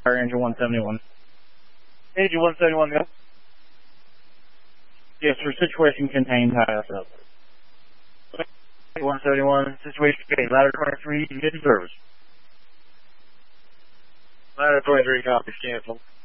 Fire engine 171. Engine 171, go. Yes, sir. Situation contained. High up. 171, situation contained. Ladder 23, you get in service. Ladder 23, copies, cancel.